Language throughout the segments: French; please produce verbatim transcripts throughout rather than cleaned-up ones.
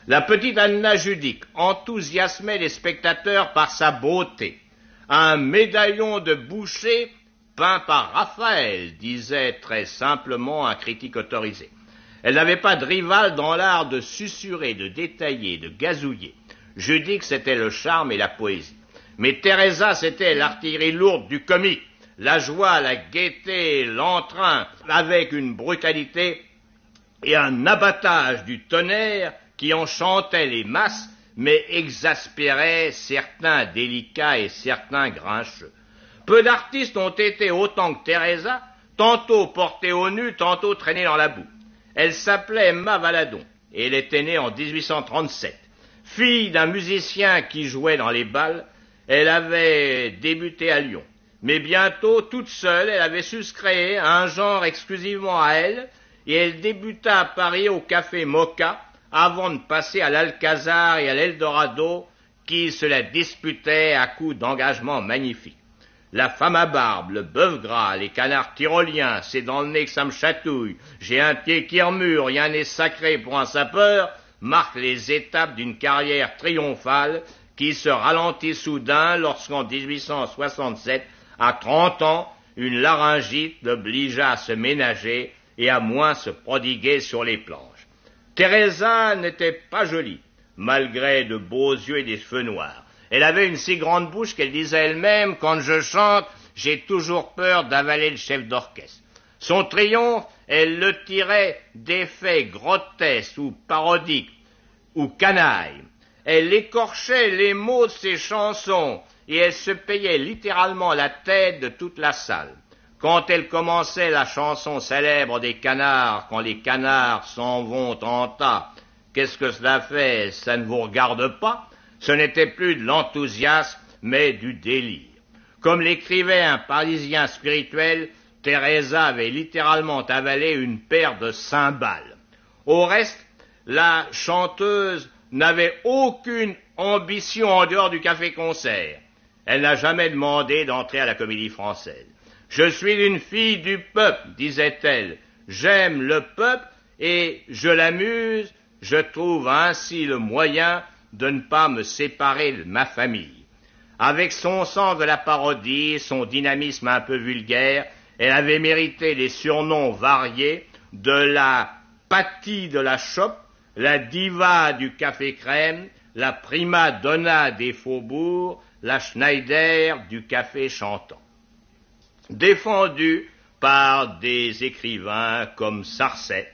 La petite Anna Judique enthousiasmait les spectateurs par sa beauté. Un médaillon de boucher peint par Raphaël, disait très simplement un critique autorisé. Elle n'avait pas de rival dans l'art de susurrer, de détailler, de gazouiller. Judique, c'était le charme et la poésie. Mais Teresa, c'était l'artillerie lourde du comique, la joie, la gaieté, l'entrain, avec une brutalité et un abattage du tonnerre qui enchantait les masses, mais exaspérait certains délicats et certains grincheux. Peu d'artistes ont été autant que Teresa, tantôt portés au nu, tantôt traînés dans la boue. Elle s'appelait Emma Valadon, et elle était née en dix-huit cent trente-sept. Fille d'un musicien qui jouait dans les bals, elle avait débuté à Lyon. Mais bientôt, toute seule, elle avait su se créer un genre exclusivement à elle, et elle débuta à Paris au café Moka, avant de passer à l'Alcazar et à l'Eldorado, qui se la disputaient à coups d'engagement magnifiques. La femme à barbe, le bœuf gras, les canards tyroliens, c'est dans le nez que ça me chatouille, j'ai un pied qui remue, rien n'est sacré pour un sapeur, marquent les étapes d'une carrière triomphale qui se ralentit soudain lorsqu'en dix-huit cent soixante-sept, à trente ans, une laryngite l'obligea à se ménager et à moins se prodiguer sur les planches. Teresa n'était pas jolie, malgré de beaux yeux et des cheveux noirs. Elle avait une si grande bouche qu'elle disait elle-même, quand je chante, j'ai toujours peur d'avaler le chef d'orchestre. Son triomphe, elle le tirait d'effets grotesques ou parodiques ou canailles. Elle écorchait les mots de ses chansons et elle se payait littéralement la tête de toute la salle. Quand elle commençait la chanson célèbre des canards, quand les canards s'en vont en tas, qu'est-ce que cela fait? Ça ne vous regarde pas? Ce n'était plus de l'enthousiasme, mais du délire. Comme l'écrivait un Parisien spirituel, Teresa avait littéralement avalé une paire de cymbales. Au reste, la chanteuse n'avait aucune ambition en dehors du café-concert. Elle n'a jamais demandé d'entrer à la Comédie Française. Je suis une fille du peuple, disait-elle. J'aime le peuple et je l'amuse. Je trouve ainsi le moyen de ne pas me séparer de ma famille. Avec son sens de la parodie, son dynamisme un peu vulgaire, elle avait mérité les surnoms variés de la Patti de la chope, la diva du café crème, la prima donna des faubourgs, la Schneider du café chantant. Défendue par des écrivains comme Sarcey,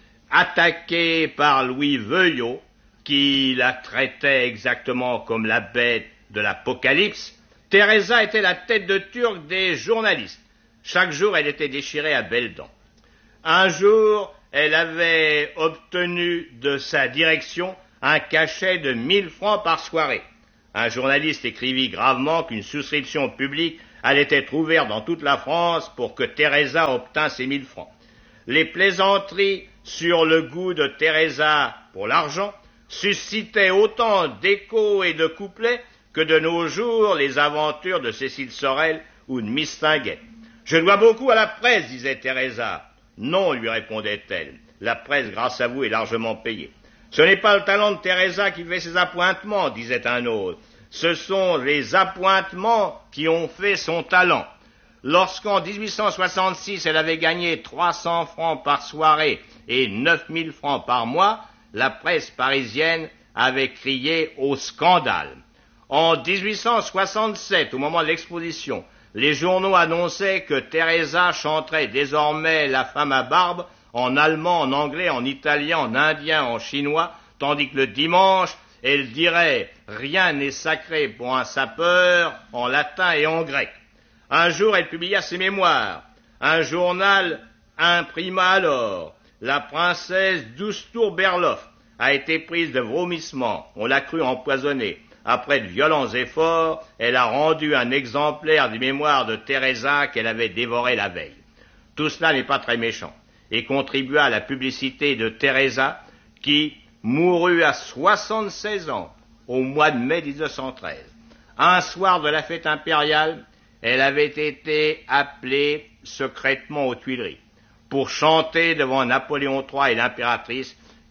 attaquée par Louis Veuillot, qui la traitait exactement comme la bête de l'Apocalypse, Teresa était la tête de turc des journalistes. Chaque jour, elle était déchirée à belles dents. Un jour, elle avait obtenu de sa direction un cachet de mille francs par soirée. Un journaliste écrivit gravement qu'une souscription publique allait être ouverte dans toute la France pour que Teresa obtînt ses mille francs. Les plaisanteries sur le goût de Teresa pour l'argent suscitaient autant d'échos et de couplets que de nos jours les aventures de Cécile Sorel ou de Mistinguett. « Je dois beaucoup à la presse, disait Teresa. »« Non, lui répondait-elle, la presse, grâce à vous, est largement payée. »« Ce n'est pas le talent de Teresa qui fait ses appointements, disait un autre. Ce sont les appointements qui ont fait son talent. » Lorsqu'en dix-huit cent soixante-six, elle avait gagné trois cents francs par soirée et neuf mille francs par mois, la presse parisienne avait crié au scandale. En dix-huit cent soixante-sept, au moment de l'exposition, les journaux annonçaient que Teresa chanterait désormais La femme à barbe en allemand, en anglais, en italien, en indien, en chinois, tandis que le dimanche, elle dirait « Rien n'est sacré pour un sapeur » en latin et en grec. Un jour, elle publia ses mémoires. Un journal imprima alors « La princesse Doustour-Berloff a été prise de vomissements. On l'a crue empoisonnée. Après de violents efforts, elle a rendu un exemplaire des mémoires de Teresa qu'elle avait dévoré la veille. » Tout cela n'est pas très méchant et contribua à la publicité de Teresa qui mourut à soixante-seize ans au mois de mai mille neuf cent treize. Un soir de la fête impériale, elle avait été appelée secrètement aux Tuileries pour chanter devant Napoléon trois et l'impératrice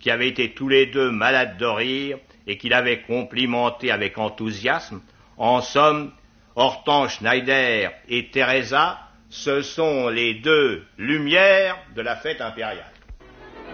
qui avaient été tous les deux malades de rire et qu'il avait complimenté avec enthousiasme. En somme, Hortense Schneider et Teresa, ce sont les deux lumières de la fête impériale.